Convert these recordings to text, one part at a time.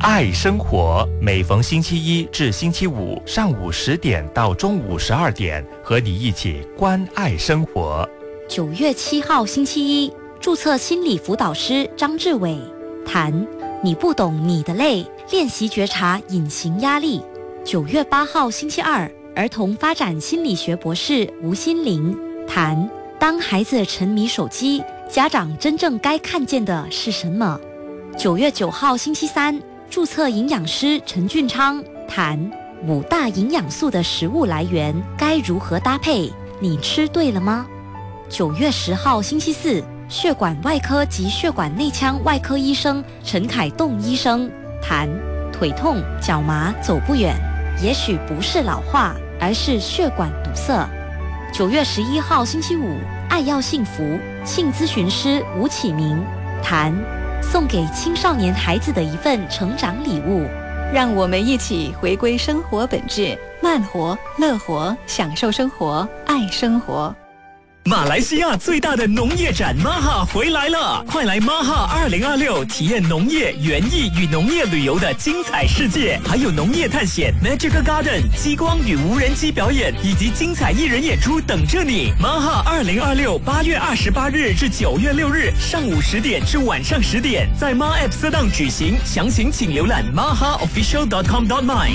爱生活，每逢星期一至星期五上午10点到中午12点，和你一起关爱生活。 9月7号星期一，注册心理辅导师张志伟谈你不懂你的累，练习觉察隐形压力。9月8号星期二，儿童发展心理学博士吴心玲谈当孩子沉迷手机，家长真正该看见的是什么。9月9号星期三，注册营养师陈俊昌谈5大营养素的食物来源该如何搭配，你吃对了吗？9月10号星期四，血管外科及血管内腔外科医生陈凯栋医生谈腿痛、脚麻走不远，也许不是老化，而是血管堵塞。9月11号星期五，爱要幸福性咨询师吴启明谈送给青少年孩子的一份成长礼物。 让我们一起回归生活本质，慢活、乐活，享受生活，爱生活。 马来西亚最大的农业展 MAHA 回来了，快来 MAHA 2026体验农业、园艺与农业旅游的精彩世界，还有农业探险、Magic Garden、激光与无人机表演以及精彩艺人演出等着你。MAHA 2026 8月28日至9月6日上午10点至晚上10点，在 MA App Sedang 举行，详情请浏览 mahaofficial.com.my。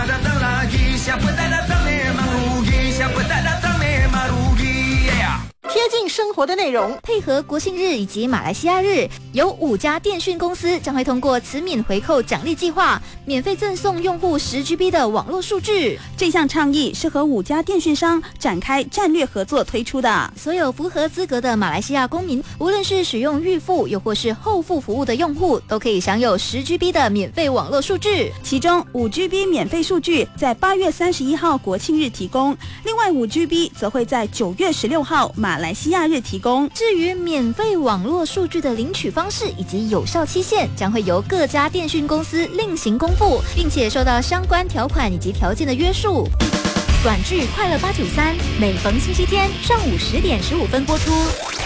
贴近生活的内容， 配合国庆日以及马来西亚日，有5家电讯公司将会通过慈敏回扣奖励计划，免费赠送用户10GB 的网络数据。 这项倡议是和5家电讯商展开战略合作推出的。 所有符合资格的马来西亚公民，无论是使用预付又或是后付服务的用户，都可以享有10GB 的免费网络数据。 其中5GB 免费数据在8月31号国庆日提供，另外5GB 则会在9月16号马来西亚日提供。 至于免费网络数据的领取方式以及有效期限，将会由各家电讯公司另行公布，并且受到相关条款以及条件的约束。短剧《快乐893》每逢星期天上午10点15分播出。